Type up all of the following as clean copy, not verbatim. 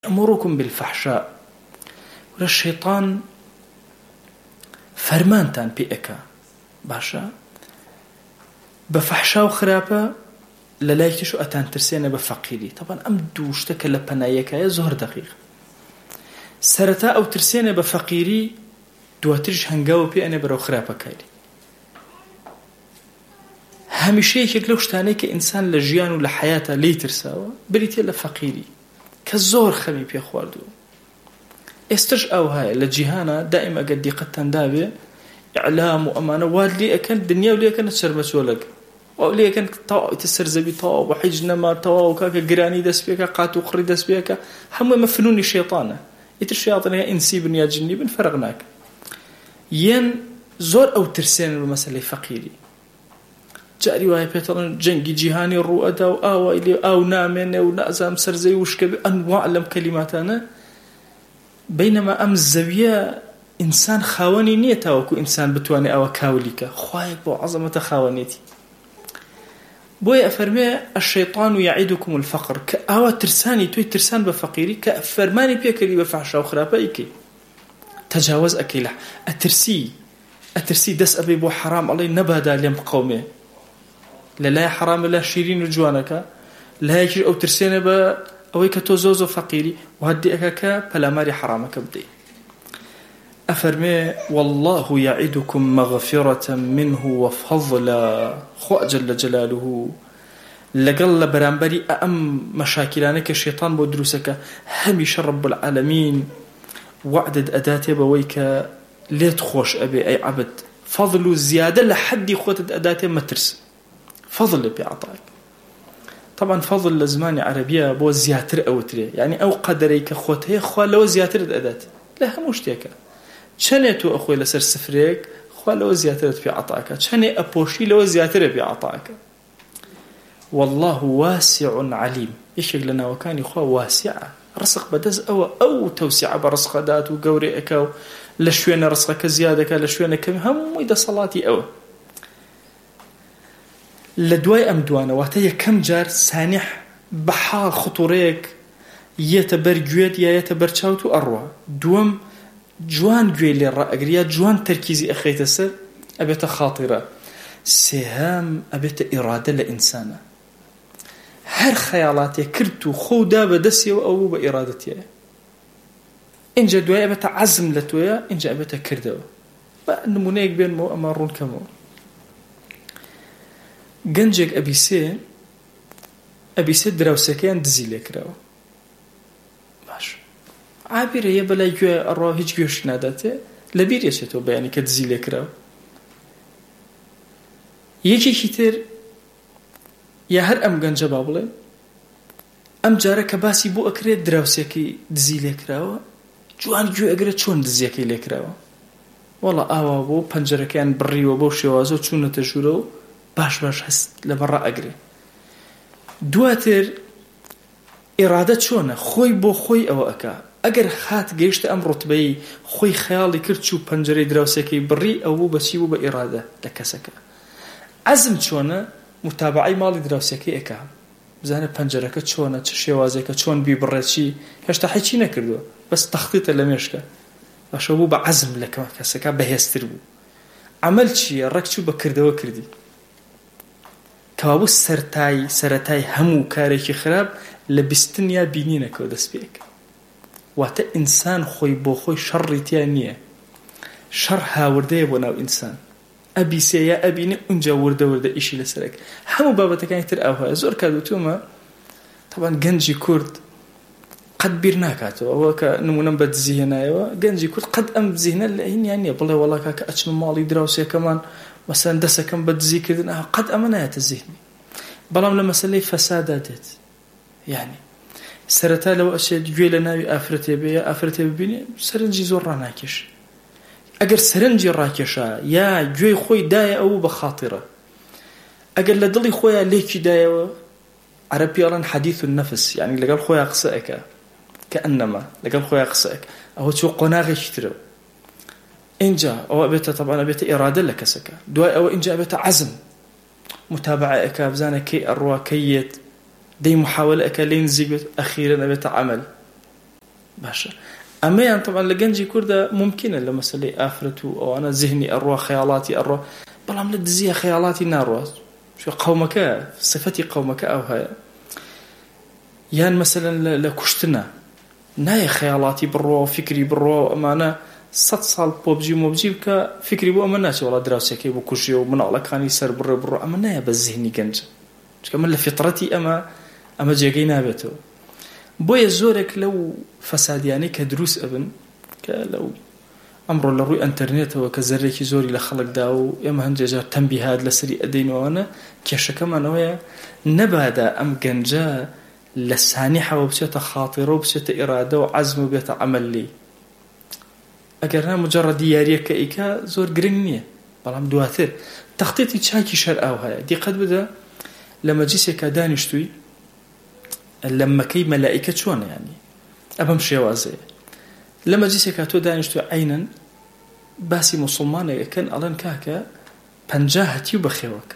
يأمركم بالفحشاء والشيطان فرمانتان بيئك باشا بفحشاء وخرابة للايكتشو أتان ترسينا بفقيري. طبعا أم دوشتك لبنايك يا زهر دقيق سرتا أو ترسينا بفقيري دواترش هنگاو بيئنا برو خرابة كايري. همیشه یک لوشتانه که انسان لجیان و لحیاته لی ترساوه بریتی لفقیری که زور خمی پی خواردو. استرش او های لجیهانا دائما قد دیقتن دابه اعلام و امانه واد لی اکن دنیا و لی اکن تشربت ولگ و لی اکن طاو تسر زبی طاو و حجنا ما طاو كاكا قراني دس بيكا قاتو خري دس بيكا هم مفنون الشيطانه يتر الشياطين انسي بن يا جني بن فرغناك ين زور او ترسين المساله فقيري جاري وای پێتەڵن جەنگی جیهانی ڕوئەدا و ئاوای لێ ئاو نامێنێ و نازام سەرزەی وشکە ئەنواع لەم کەلیماتانە بەینەما ئەم زەویە ئینسان خاوەنی نییە تاوەکو ئینسان بتوانێ ئەوە کاولیکە خوایەک بۆ عەزەمەتە خاوەنێتی. بۆیە ئەفەرمێ الشەیطان یعیدکم الفقر کە ئاوا ترسانی توی ترسان بە فەقیری کە فەرمانی پێکردی بە فەحشا و خراپە ئیکەی تەجاوز ئەکەی لە ئەترسی دەست ئەبێ بۆ حەرام ئەڵێ نەبادا لێم بقەومێ لا حرام لا شيرين رجوانك لا يجي أو ترسينا با أو كتوزوزو فقيري وهدي أكاكا فلا ماري حرامك بدي. أفرمي والله يعدكم مغفرة منه وفضلا خو جل جلاله لقل برامبري أم مشاكلانك الشيطان بودروسك هميش رب العالمين وعدد أداتي بويك ليت خوش أبي أي عبد فضل زيادة لحد خوتد أداتي ما ترسم فضل بيعطاك. طبعا فضل لزمان عربية بو زياتر أو تري يعني أو قدريك خوت هي خوا لو زياتر أدات لا مشتيك شنيتو أخوي لسر سفريك خوا لو زياتر في عطاك شني أبوشي لو زياتر بيعطاك. والله واسع عليم يشيك لنا وكان يخوا واسعة رزق بدز أو توسع برزق دات وقوري أكاو لشوين رزقك زيادك لشوين كم هم وإذا صلاتي أو لدواي أم دوانا واتيا كم جار سانح بحال خطوريك يتبر جويد يا يتبر تشاوتو أروى دوام جوان جوي للرأقريات جوان تركيزي أخيت السر أبيت خاطرة سهام أبيت إرادة لإنسانة هر خيالاتي كرتو خودا بدسي أو بإرادتي إن جا دواي أبيت عزم لتويا إن جا أبيت كردو نمونيك بين مو أمارون كمو گەنجێک ئەبیسێ دراوسەکەیان دزی لێکراوە باش عابیرە یە بەلای گوێ ئەڕوا هیچ گوێش ناداتێ لەبیر یەچێتەوە بەیانی کە دزی لێکراوە. یەکێکی تر یا هەر ئەم گەنجە با بڵێ ئەم جارە کە باسی بۆ ئەکرێت دراوسێکی دزی لێکراوە جوان گوێ ئەگرێت چۆن دزیەکەی لێکراوە وەڵا ئاوا بۆ پەنجەرەکەیان بڕیوە بۆ شێوازە و چوونەتە ژوورەوە باش هست لبرا أجري دواتر إرادة شونه خوي بو خوي أو أكا أجر خات جيشت أم رتبي خوي خيالي كرتشو بنجري دراوسكي بري أو بسيبو بإرادة لكسكا عزم شونه متابعي مالي دراوسكي أكا زانه بنجرك شونه تشيوازك شون بيبرشي هشتا حكي نكردو بس تخطيط لمشكا وشوبو بعزم لك كسكا بهستربو عملت شي ركشو بكردو كردي كابو سرتاي همو كاريكي خراب لبستنيا بينينك ودس بيك واتا إنسان خوي بو خوي شر تيانية شر هاورده بناو إنسان أبي سيا أبيني أنجا ورده إشي لسرك همو بابتا كان يتر أوها زور كادوتوما طبعا جنجي كورد قد بيرناكاتو أو كنمونا بدزيهنا أيوة جنجي كورد قد أم بزيهنا لأين يعني بالله والله كاك أتشم مالي دراوسيا كمان مثلا دسكم بدزي كذا قد أمنات الذهني بلام لما سلي فسادات يعني سرتا لو أشياء جيلنا أفرتي بيني سرنجي زور راناكش أجر سرنجي راكشا يا جوي خوي داية أو بخاطرة أجر لدلي خويا ليك داية عربي أران حديث النفس يعني لقال خويا قصائك كأنما لقال خويا قصائك أو شو قناغي يشتروا إنجا أو أبيته طبعا أبيته إرادة لك سكا دواء أو إنجا أبيته عزم متابعة أكابزانة كي أروى كيت دي محاولة أكالين زيقت أخيرا أبيته عمل باشە ئەمەیان طبعا لە گەنجی کووردا ممکنە لە مەسەلەی ئافرەت و ئەوانە ذهنی ئەڕوا خەیاڵاتی ئەڕوا بەڵام لە دزیە خەیاڵاتی ناڕوات شو قەومەکە صفەتی قەومەکە ئەو هەیە یان مەسەلەن لە کوشتنە نایە خەیاڵاتی بڕۆ و فکری بڕۆ ئەمانە 100 ساڵ پۆبجی مۆبجی بکە فکری بۆ ئەمە ناچێت وڵا دراوسەکەی بۆ کوشی و مناڵەکانی سەر بڕۆ ئەمە نایە بە زیهنی گەنجە چکە من لە فیتڕەتی ئەمە جێگەی نابێتەوە بۆیە زۆرێک لەو فەسادیانەی کە دروست ئەبن کە لەو ئەمڕۆ لە ڕووی ئەنتەرنێتەوە کە زەرێکی زۆری لە خەڵکدا و ئێمە هەندێک جار تەنبیهات لەسەری ئەدەینەوەنە کێشەکەمانەوەیە نەبادا ئەم گەنجە لە سانیحەوە بچێتە خاتیرە و بچێتە ئیرادە و عەزم و بێتە عەمەل لێ ئەگەر نا مجرد یاریەکە ئیکا زۆر گرنگ نییە بەڵام دواتر تەخطیتی چاکی شەرعاو هەیە دیقەت بدە لە مەجلیسێکا دانیشتووی لە مەکەی مەلائیکە چۆنە یانی ئەبەم شێوازەیە لە مەجلیسێکا تۆ دانیشتووی عەینەن باسی موسڵمانێکەکەن ئەڵێن کاکە 50 هەتیو بەخێوەکە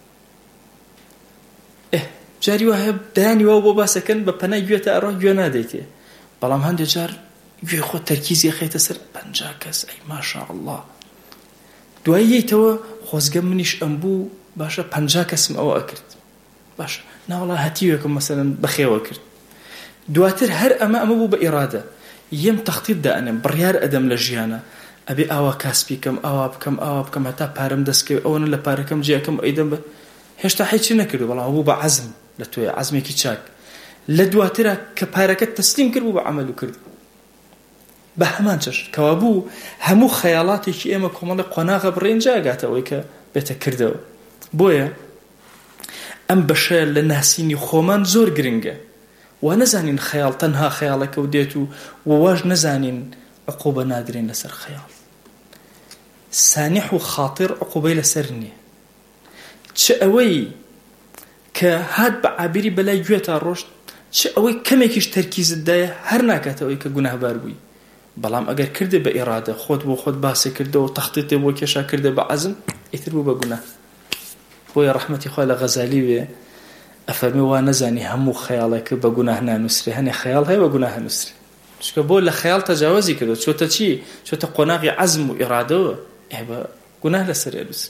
جاری وایە دایانیوە بۆ باسەکەن بە پەنای گوێتە ئەڕۆ گوێ نادەیتێ بەڵام هەندێک جار گوێ خۆ تەرکیزی خەیتە سەر 50 کەس ئەی ماشا الله دوای یەیتەوە خۆزگە منیش ئەم بوو باشە 50 کەسم ئەوە ئەکرد باشە ناوەڵا هەتیوێکم مەسەلەن بەخێوە کرد دواتر هەر ئەمە بوو بە ئیرادە یەم تەخطیط دائنێم بڕیار ئەدەم لە ژیانە ئەبێ ئاوا کاسبی کەم ئاوا بکەم هەتا پارەم دەستکەوێ ئەوەنە لە پارەکەم جێەکەم ئەیدەم بە هێشتا هیچی نەکردو بەڵام بوو بە عەزم لە تۆیە عەزمێکی چاک لە دواترە کە پارەکەت تەسلیم کرد بوو بە عەمەل و کرد بە هەمان چەش کەوا بوو هەموو خەیاڵاتێکی ئێمە کۆمەڵی قۆناغە بڕێنجا ئەگاتەوەی کە بێتە کردەوە بۆیە ئەم بەشە لە ناسینی خۆمان زۆر گرنگە و نەزانین خەیاڵ تەنها خەیاڵەکە و دێت و واژ نەزانین عقوبە نادرێن لەسەر خەیاڵ سانح و خاتر عقوبەی لەسەر نییە چ ئەوەی کە هات بە عابری بەلای گوێتا ڕۆشت چ ئەوەی کەمێکیش تەرکیزت دایە هەر ناکاتەوەی کە گوناهبار بووی بەڵام ئەگەر کردێ بە ئیرادە خۆت بۆ خۆت باسێ کردەوە تەخطیطێ بۆ کێشا کردێ بە عەزم ئیتر بوو بە گوناه بۆیە ڕەحمەتی خوا لە غەزالی وێ ئەفەرمێ وا نەزانی هەموو خەیاڵێک بە گوناه نانووسرێ هەنێ خەیاڵ هەیە بە گوناه نووسرێ چکە بۆ لە خەیاڵ تەجاوزی کردو چۆتە چی چۆتە قۆناغی عەزم و ئیرادەوە بە گوناه لەسەر ئەنووسرێ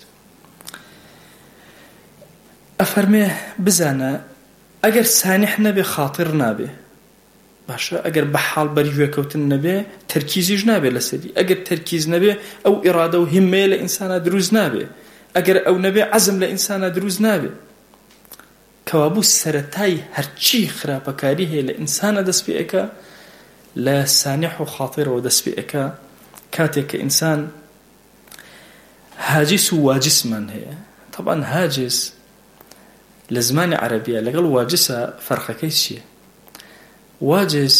ئەفەرمێ بزانە ئەگەر سانح نەبێ خاتر نابێ باشە ئەگەر بە حاڵ بەریگوێکەوتن نەبێ تەرکیزیش نابێ لەسەری ئەگەر تەرکیز نەبێ ئەو ئیرادە و هیممەیە لە ئینسانە دروست نابێ ئەگەر ئەو نەبێ عەزم لە ئینسانە دروست نابێ کەوابوو سەرەتای هەرچی خراپەکاری هەیە لە ئینسانە دەست پێ ئەکا لە سانح و خاترەوە دەست پێ ئەکا کاتێک کە ئینسان هاجس و واجسمان هەیە طبعا هاجس لە زمانی عەرەبیە لەگەڵ واجسە فەرقەکەی چییە واجس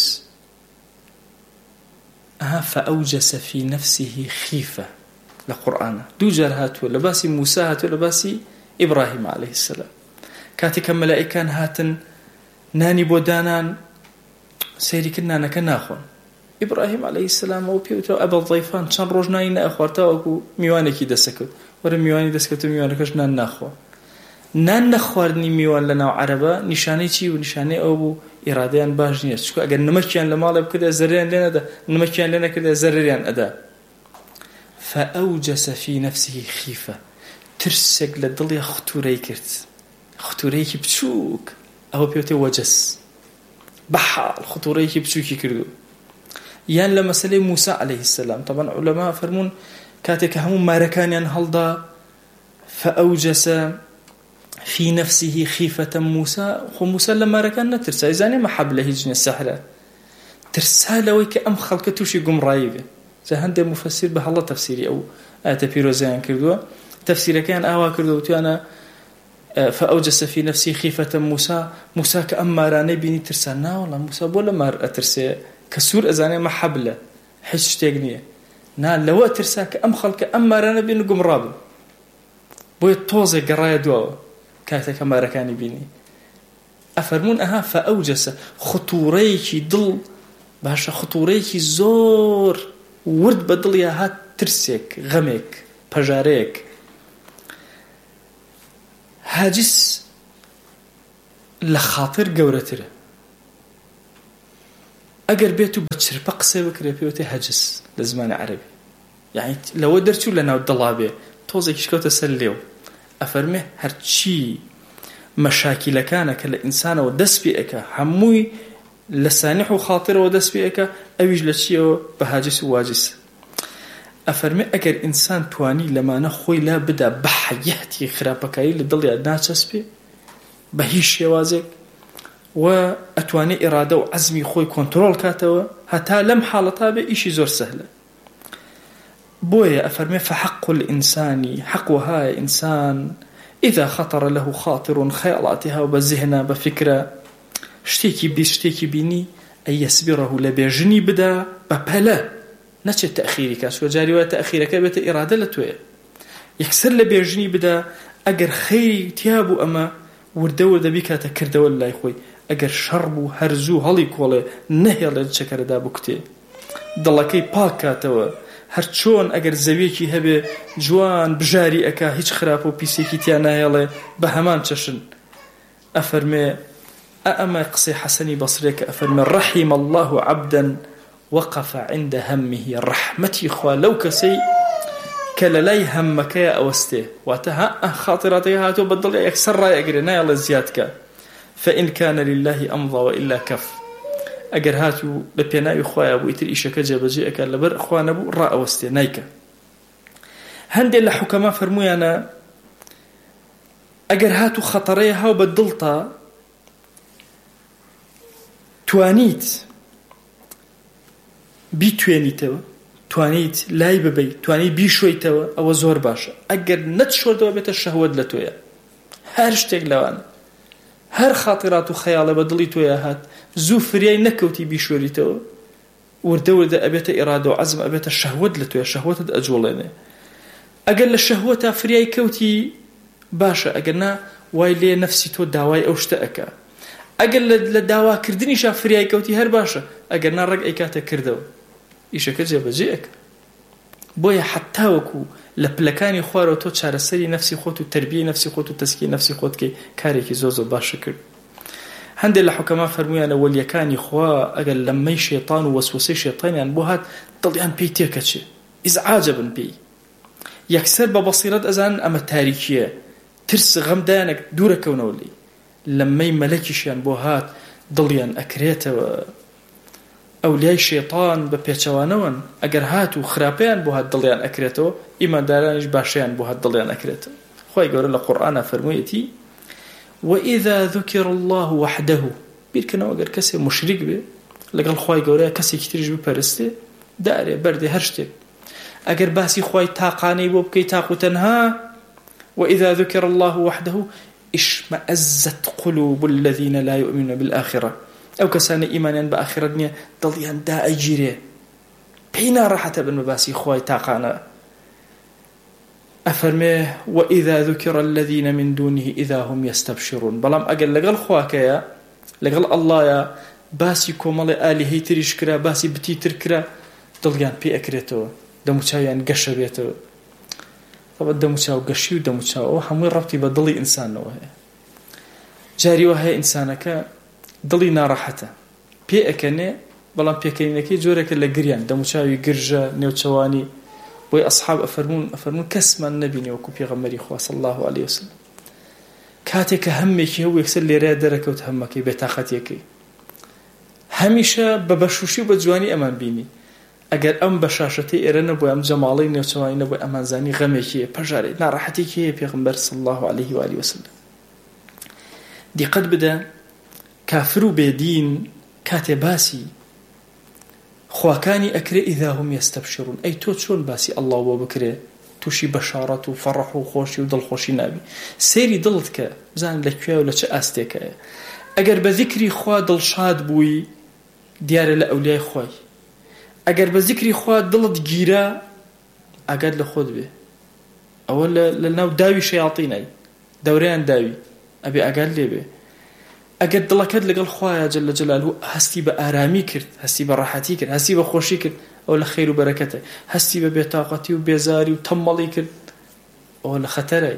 فأوجس في نفسه خيفة لقرآن دو جار هاتوا لباسي موسى هاتوا لباسي إبراهيم عليه السلام كاتك ملائكان هاتن ناني بودانان سيري كنا نكناخون إبراهيم عليه السلام وبيوتو أبا الضيفان شان روجناي نأخوارتا وكو ميوانكي دسكت ورا ميواني دسكت ميوانكش نان ناخوا نان نخواردنی میوان لەناو عەرەبە نیشانەی چی و نیشانەی ئەو بوو ئیرادەیان باش نییە چکە ئەگەر نمەکیان لە ماڵێ بکردە زەرریان لێ نەدا نمەکیان لێ نەکردە زەرریان ئەدا فأوجس في نفسه خيفة ترسێک لە دڵی ختورەی کرد ختورەیەکی بچووک ئەوە پێوتێ وەجەس بەحاڵ ختورەیەکی بچووکی کردو یان لە مەسەلەی موسى عليه السلام طبعا علەما فەرمون کاتێک کە هەموو مارەکانیان هەڵدا فأوجس في نفسه خيفة موسى خو موسى لما ركان نترسى إذا ما حب له هجن السحرة ترسى لوي كأم خلق توشي قم رايبه زهند مفسر به الله تفسيري أو آية بيروزيان كردوا تفسير كان آوا كردوا أنا فأوجس في نفسه خيفة موسى كأم راني بيني ترسى نا والله موسى بولا ما أترسى كسور أزاني ما حب له حش تجنيه نا لو ترسى كأم خلق أم راني بيني قم راب بوي توزي قراية دوا كاتك ماركاني بيني أفرمون فأوجس خطوريكي ضل باشا خطوريكي زور ورد بدل يا هات ترسيك غمك بجاريك هاجس لخاطر قورتره ئەگەر بێت و بە چرپە قسە بکرێ پێوتێ هەجس لە زمانی عەرەبی، یعنی لەوە دەرچوو لە ناو دڵا بێ تۆزێکیش کەوتە سەر لێو. ئەفەرمێ هەرچی مەشاکیلەکانە کە لە ئینسانەوە دەست پێ ئەکا هەمووی لە سانح و خاطرەوە دەست پێ ئەکا، ئەویش لە چیەوە؟ بە هاجس و واجس. ئەفەرمێ ئەگەر ئینسان توانی لەمانە خۆی لا بدا بە حەیەتی خراپەکاری لە دڵیا ناچەسپێ بە هیچ شێوازێک، و ئەتوانێ ئێرادە و عەزمی خۆی کۆنتڕۆڵ کاتەوە، هەتا لەم حاڵەتا بێ ئیشی زۆر سەهلە. بۆیە ئەفەرمێ فحق الإنسان، حق وهاي إنسان إذا خطر له خاطر خيالاتها وبذهنها بفكرة شتێکی بینی أن يسبره لبيجني بدا ببلا نەچێت تەخیری کات، شو جاری وایە تەخیرەکە بێتە ئێرادە لە توێ، یەکسەر لە بێژنی بدا. ئەگەر خەیری تیا بوو ئەمە وردە بیکاتە کردەوە لای خۆی، ئەگەر شەڕ بوو هەرزوو هەڵی کۆڵێ نەهێڵێت چەکەرەدا بکوتێ، دڵەکەی پاک کاتەوە، هەر چۆن ئەگەر زەویەکی هەبێ جوان بژاری ئەکا هیچ خراپە و پیسێکی تیا ناهێڵێ بە هەمان چەشن. ئەفەرمێ ئەمە قسەی حەسەنی بەسرێکە، ئەفەرمێ رحم الله عبدا وقف عند همه، رحمتي خوا لو كسي كللاي همك يا أوسته واتها خاطراتي هاتو بدل يكسر رأي أجرنا يلا زيادك، فإن كان لله أمضى وإلا كف. أجر هاتو لبينا يخوايا ويتر إيشك جابجيك لبر أخوانا بو رأى أوسته نايكا. هندي لحكما فرمويانا أجر هاتو خطريها وبدلتا توانيت بیتوێنیتەوە، توانیت لای ببەی، توانیت بیشۆیتەوە، ئەوە زۆر باشە. ئەگەر نەتشۆردەوە بێتە شەهوەت لە تۆیە، هەر شتێک لەوانە، هەر خاطرات و خەیاڵە بە دڵی تۆیە هات، زوو فریای نەکەوتی بیشۆریتەوە، وردە ئەبێتە ئێرادە و عەزم، ئەبێتە شەهوەت لە تۆیە، شەهوەتت ئەجوڵێنێ. ئەگەر لە شەهوەتە فریای کەوتی باشە، ئەگەر نا وای لێ نەفسی تۆ داوای ئەو شتە ئەکا. ئەگەر لە داواکردنیشا فریای کەوتی هەر باشە، ئەگەر نا ڕێک ئەیکاتە کردەوە ئیشەکە جێبەجێەکە. بۆیە حتا وەکو لە پلەکانی خوارەوە تۆ چارەسەری نەفسی خۆت و تەربیەی نەفسی خۆت و تەسکیەی نەفسی خۆت کەی، کارێکی زۆر باشە کرد. هەندێک لە حوکەما فەرموویانە وەلیەکانی خوا ئەگەر لەمەی شێطان و وەسوسەی شێطانیان بۆ هات دڵیان پێی تێکەچێ، ئیزعاجە بن پێی، یەکسەر بە بەسیرەت ئەزانن ئەمە تاریکیە، ترس غەمدانێک دوورەکەونەوە لێی. لەمەی مەلەکیشیان بۆ هات دڵیان ئەکرێتەوە. ئەولیای شێطان بە پێچەوانەوەن، ئەگەر هات و خراپەیان بۆ هات دڵیان ئەکرێتەوە، ئیماندارانیش باشیان بۆ هات دڵیان ئەکرێتەوە. خوای گەورە لە قورئانە فەرموویەتی وإذا ذكر الله وحده، بیرکەنەوە ئەگەر کەسێ مشریک بێ لەگەڵ خوای گەورەیە کەسێکی تریش بپەرستێ، دارێ بەردێ هەر شتێک، ئەگەر باسی خوای تاقانەی بۆ بکەی تاق و تەنها، وإذا ذكر الله وحده اشمأزت قلوب الذين لا يؤمنون بالآخرة، ئەو کەسانە ئیمانیان بە ئاخرەت نییە دڵیان دائەگیرێ، پێی ناڕەحەتە بن بە باسی خوای تاقانە. ئەفەرمێ وإذا ذكر الذين من دونه إذا هم يستبشرون، بەڵام ئەگەر لەگەڵ خواکەیە لەگەڵ ئەڵڵایە باسی کۆمەڵی ئالیهەی تریش کرا، باسی بتی تر کرا، دڵیان پێ ئەکرێتەوە، دەموچاویان گەشە بێتەوە. طبعا دەموچاو گەشی و دەموچاو هەمووی ڕەبتی بە دڵی ئینسانەوە هەیە. جاری وە هەیە ئینسانەکە دڵی ناڕەحەتە پێ ئەکەنێ، بەڵام پێکەنینەکەی جۆرێکە لە گریان، دەموچاوی گرژە نێوچەوانی. بۆی ئەسحاب ئەفەرمون کەسمان نەبینێ وەکو پێغەمبەری خوا صلی الله علیه وسلم، کاتێک کە هەمێکی هەبوو یەکسەر لێرەیە دەرەکەوت هەمەکەی بێتاقەتیەکەی، هەمیشە بە بەشوشی و بە جوانی ئەمان بینی. ئەگەر ئەم بەشاشەتەی ئێرە نەبووە، ئەم جەماڵەی نێوچەوانی نەبووە، ئەمانزانی غەمێکی پەژارێ ناڕەحەتێکی هەیە پێغەمبەر صلی الله علیه و آله وسلم. دیقەت بدە کافر و بێدین کاتێ باسی خواکانی ئەکرێ ئیذا هم یستەبشرون، ئەی تۆ چۆن باسی ئەڵڵا بۆ بکرێ تووشی بەشارەت و فەڕەح و خۆشی و دڵخۆشی نابی؟ سەیری دڵت کە بزان لەکوێ و لە چه ئاستێکەیە. ئەگەر بە ذیکری خوا دڵشاد بووی دیارە لە ئەولیای خوای، ئەگەر بە ذیکری خوا دڵت گیرە ئاگات لە خۆت بێ، ئەوە لە ناو داوی شەیاطینای دەورەیان داوی ئەبێ ئاگات لێ بێ. ئەگەر دڵەکەت لەگەڵ خوایە جەل جەلالوه هەستی بە ئارامی کرد، هەستی بە ڕاحەتی کرد، هەستی بە خۆشی کرد، ئەو لە خەیر و بەرەکەتە. هەستی بە بێتاقەتی و بێزاری و تەمەڵی کرد، ئەوە لە خەتەرە.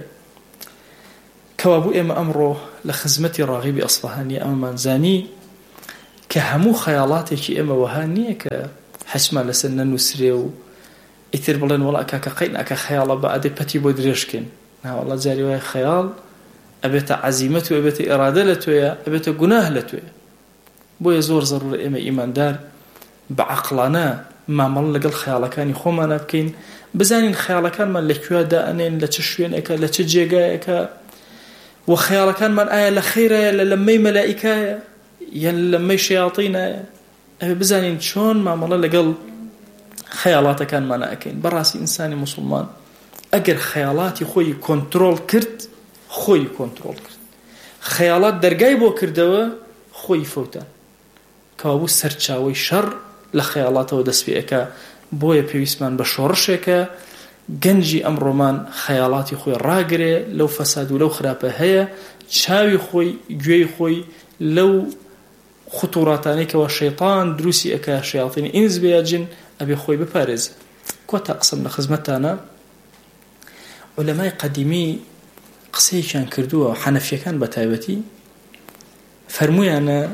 کەوابوو ئێمە ئەمڕۆ لە خزمەتی ڕاغیبی ئەسفەهانی ئەمەمان زانی کە هەموو خەیاڵاتێکی ئێمە وەها نییە کە حەچمان لەسەر نەنووسرێ و ئیتر بڵێن وەڵا کاکە قەین ئەکە خەیاڵە بە ئەدەی پەتی بۆ درێژکەین ناوەڵا جاری وایە خەیاڵ ئەبێتە عەزیمەت و ئەبێتە ئێرادە لە تۆیە ئەبێتە گوناه لە تۆیە بۆیە زۆر زەڕورە ئێمە ئیماندار بە عەقڵانە مامەڵ لەگەڵ خەیاڵەکانی خۆمانە بکەین بزانین خەیاڵەکانمان لەکوێ دائەنێن لە چ شوێنێکە لە چ جێگایەکە و خەیاڵەکانمان ئایا لە خەیرایە لە لەمەی مەلائیکایە یان لەمەی شەیاطینایە ئەوێ بزانین چۆن مامەڵە لەگەڵ خەیاڵاتەکانمان ئەکەین بەڕاستی ئینسانی موسڵمان ئەگەر خەیاڵاتی خۆی کۆنتڕۆڵ کرد خۆی کۆنتڕۆڵ کرد خەیاڵات دەرگای بۆ کردەوە خۆی فەوتە کەوابوو سەرچاوەی شەڕ لە خەیاڵاتەوە دەست پێ ئەکا بۆیە پێویستمان بە شۆڕشێکە گەنجی ئەمڕۆمان خەیاڵاتی خۆی ڕاگرێ لەو فەساد و لەو خراپە هەیە چاوی خۆی گوێی خۆی لەو خطوراتانێکەوە شەیطان دروستی ئەکا شەیاطینی ئینس بێ جن ئەبێ خۆی بپارێزێ کۆتا قسم لە خزمەتانە عولەمای قەدیمی قسەیەکیان کردووە حەنەفیەکان بە تایبەتی فەرموویانە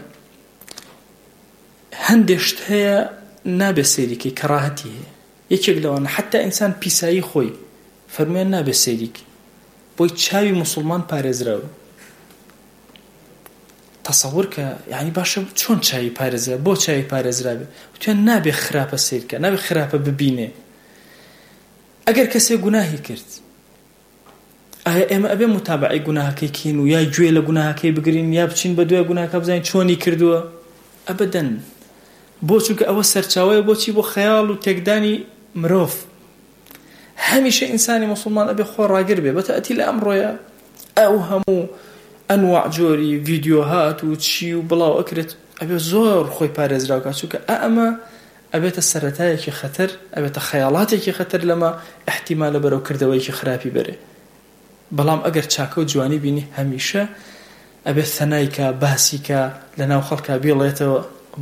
هەندێک شت هەیە نابێ سەیریکەی کەڕاهەتی هەیە یەکێک لەوانە حتا ئینسان پیسایی خۆی فەرموویان نابێ سەیریک بۆی چاوی موسڵمان پارێزراوە تەسەوور کە یعنی باشە چۆن چاوی پارێزرا بۆ چاوی پارێزراوێ وتیان نابێ خراپە سیرکە نابێ خراپە ببینێ ئەگەر کەسێ گوناهی کرد ئایا ئێمە ئەبێ متابعی گوناهەکەی کین و یا گوێ لە گوناهەکەی بگرین یا بچین بە دوای گوناهەکە بزانین چۆنی کردووە ئەبەدەن بۆ چونکە ئەوە سەرچاوەیە بۆچی بۆ خەیاڵ و تێکدانی مرۆڤ هەمیشە ئینسانی موسڵمان ئەبێ خۆ ڕاگر بێ بەتەئەتی لە ئەمڕۆیە ئەو هەموو ئەنواع جۆری ڤیدیۆهات و چی و بڵاو ئەکرێت ئەبێ زۆر خۆی پارێزراوکە چونکە ئەمە ئەبێتە سەرەتایەکی خەتەر ئەبێتە خەیاڵاتێکی خەتەر لەمە احتیمالە بەرەو کردەوەیکی خراپی بەرێ بەڵام ئەگەر چاکە و جوانی بینی هەمیشە ئەبێت ثەنایکە باسیکە لە ناو خەڵکا بێڵێتەوە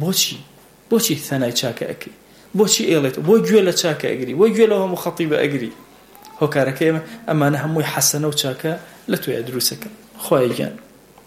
بۆچی ثەنای چاکە ئەکەی بۆچی ئێڵێت بۆ گوێ لە چاکە ئەگری بۆ گوێ لە هەموو خەتیبە ئەگری هۆکارەکەی ئەمانە هەمووی حەسەنە و چاکە لە توێ دروستەکە خوای گیان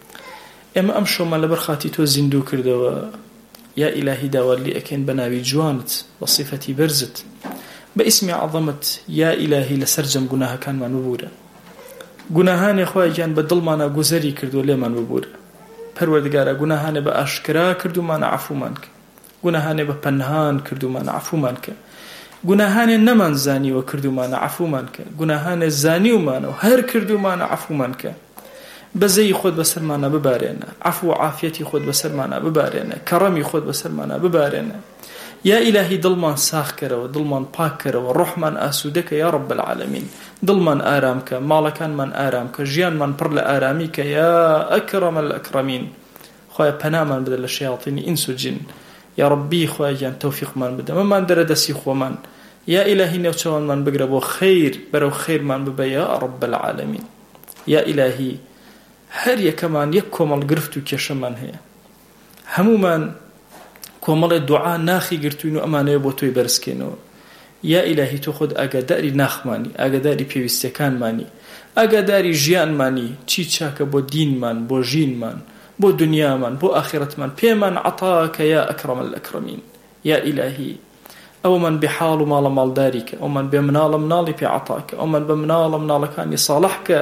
ئێمە ئەم شۆمان لەبەر خاتی تۆ زیندوو کردەوە یا ئیلاهی داوەلی ئەکەین بە ناوی جوانت بە صیفەتی بەرزت بە ئیسمی عەظەمت یا ئیلاهی لەسەر جەم گوناهەکانمان ببوورە گوناهانی خوای گیان بە دڵمانە گوزەری کردو لێمان ببوورە پەروەردگارە گوناهانێ بە ئاشکرا کردومانە عەفومان کە گوناهانێ بە پەنهان کردومانە عەفومان کە گوناهانێ نەمان زانیوە کردومانە عەفومان کە گوناهانێ زانیومانە و هەر کردومانە عەفومان کە بەزەی خۆت بەسەرمانە ببارێنە عەفو و عافیەتی خۆت بەسەرمانە ببارێنە کەڕەمی خۆت بەسەرمانە ببارێنە یا ئیلاهی دڵمان ساخ کەرەوە دڵمان پاک کەرەوە ڕۆحمان ئاسوودەکە یا رب العالمین دڵمان ئارام کە ماڵەکانمان ئارام کە ژیانمان پڕ لە ئارامی کە یا ئەکرەمە الئەکرەمین خوایە پەنامان بدە لە شەیاطینی ئینس و جن یا ربی خوای گیان تەوفیقمان بدە مەمان دەرە دەستی خۆمان یا ئیلاهی نێوچەوانمان بگرە بۆ خەیر بەرەو خەیرمان ببە یا رب العالمین یا ئیلاهی هەر یەکەمان یەک کۆمەڵ گرفت و کێشەمان هەیە هەمومان کۆمەڵی دوعا ناخی گرتوین و ئەمانەیە بۆ تۆی بەرزکەینەوە یا ئیلاهی تۆ خۆت ئاگاداری ناخمانی ئاگاداری پێویستەکانمانی ئاگاداری ژیانمانی چی چاکە بۆ دینمان بۆ ژینمان بۆ دنیامان بۆ ئاخرەتمان پێمان عەتاکە یا ئەکرەمە الئەکرەمین یا ئیلاهی ئەومان بێ حاڵ و ماڵە ماڵداریکە ئەومان بێ مناڵە مناڵی پێ عەتاکە ئەومان بە مناڵە مناڵەکانی ساڵحکە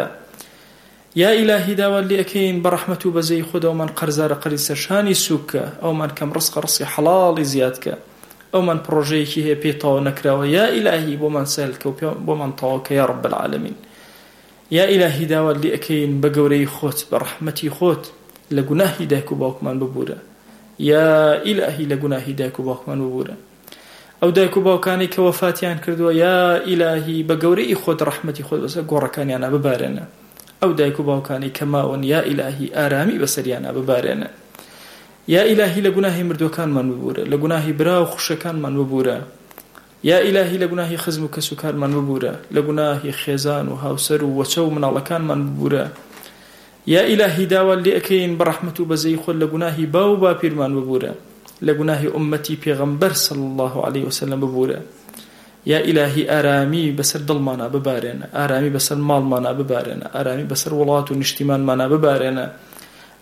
یا ئیلاهی داوەلی ئەکەین بە ڕەحمەت و بەزەی خۆدەوەمان قەرزارە قەریسەشانی سووکە ئەومان کەم ڕزقی حەڵاڵی زیادکە ئەومان پرۆژەیەکی هەیە پێی تەواو نەکراوە یا ئیلاهی بۆمان سەهلکە و بۆمان تەواوکە یا رب العالمین یا ئیلاهی داوەلی ئەکەین بە گەورەی خۆت بە ڕەحمەتی خۆت لە گوناهی دایک و باوکمان ببوورە یا ئیلاهی لە گوناهی دایک و باوکمان ببوورە ئەو دایک و باوکانی کە وەفاتیان کردووە یا ئیلاهی بە گەورەی خۆت ڕەحمەتی خۆت بەسەر گۆڕەکانیانە ببارێنە ئەو دایک و باوکانی کە ماون یا ئیلاهی ئارامی بەسەریانە ببارێنە یا ئیلاهی لە گوناهی مردوەکانمان ببوورە لە گوناهی برا و خوشەکانمان ببوورە یا ئیلاهی لە گوناهی خزم و کەسوکارمان ببوورە لە گوناهی خێزان و هاوسەر و وەچە و مناڵەکانمان ببوورە یا ئیلاهی داوەلی ئەکەین بە ڕەحمەت و بەزەی خۆت لە گوناهی باو و باپیرمان ببوورە لە گوناهی ئومەتی پێغەمبەر صلی الله علیه وسلم ببوورە یا ئیلاهی ئارامی بەسەر دڵمانە ببارێنە ئارامی بەسەر ماڵمانە ببارێنە ئارامی بەسەر وڵات و نیشتیمانمانە ببارێنە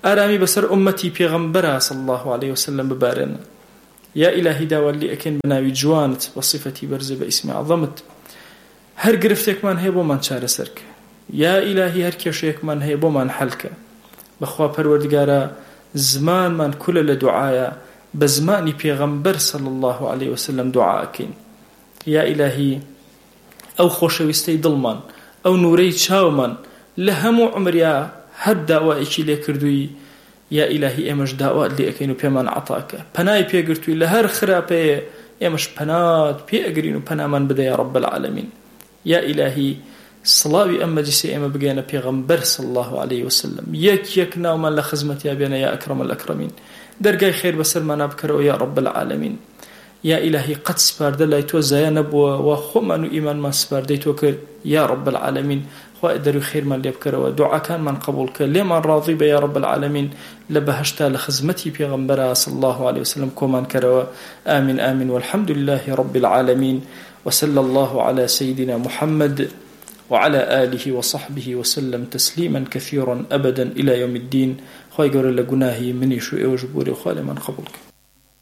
ئارامی بەسەر ئومەتی پێغەمبەرە صلی الله عليه وسلم ببارێنە. یا ئیلاهی داوەلی ئەکەین بە ناوی جوانت بە صفەتی بەرزە بە ئیسمی عەظەمت هەر گرفتێکمان هەیە بۆمان چارەسەرکە. یا ئیلاهی هەر کێشەیەکمان هەیە بۆمان حەلکە. بەخوا پەروەردگارە زمانمان کولە لە دوعایە بە زمانی پێغەمبەر صلی الله عليه وسلم دوعاکەین. یا ئیلاهی ئەو خۆشەویستەی دڵمان ئەو نورەی چاومان لە هەموو عمریا هەر داوایەکی لێ کردووی یا ئیلاهی ئێمەش داوات لێ ئەکەین و پێمان عەتاکە. پەنای پێگرتووی لە هەر خراپەیە ئێمەش پەنات پێ ئەگرین و پەنامان بدە یا رب العالمین. یا ئیلاهی سڵاوی ئەم مەجلیسە ئێمە بگەێنە پێغەمبەر صلی الله عليه وسلم یەک ناومان لە خزمەتیا بێنە یا ئەکرەم الئەکرەمین. دەرگای خێر بەسەرمانە بکەرەوە یا رب العالمین. یا ئیلاهی قەت سپاردە لای تۆ زایە نەبووە و خۆمان و ئیمانمان سپاردەی تۆ کرد یا رب العالمین. خوای دەروی خێرمان لێ بکەرەوە دوعاکانمان قبول کە لێمان ڕاضی بە یا رب العالمین لە بەهەشتا لە خزمەتی پێغەمبەرە صلی الله عليه وسلم کۆمان کەرەوە. آمین آمین والحمد لله رب العالمين وصلى الله على سيدنا محمد وعلى آله وصحبه وسلم تسليما كثيرا أبدا إلى يوم الدين. خواهي قول لقناهي مني شو إيوش بوري وخالي من قبولك.